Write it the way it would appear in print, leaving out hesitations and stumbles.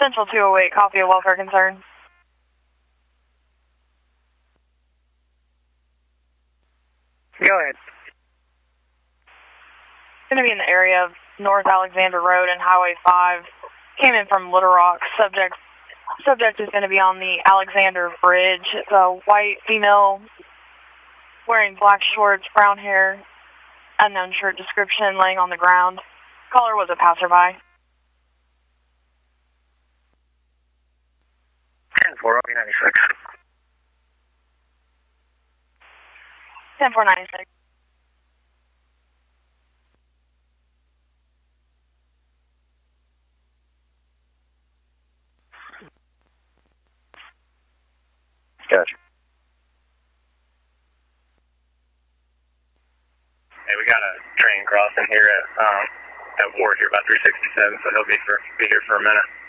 Central 208, copy of welfare concern. Go ahead. Going to be in the area of North Alexander Road and Highway 5. Came in from Little Rock. Subject is going to be on the Alexander Bridge. It's a white female wearing black shorts, brown hair, unknown shirt description, laying on the ground. Caller was a passerby. 10-4-96. 10-4-96. Gotcha. Hey, we got a train crossing here at Ward here about 367, so he'll be here for a minute.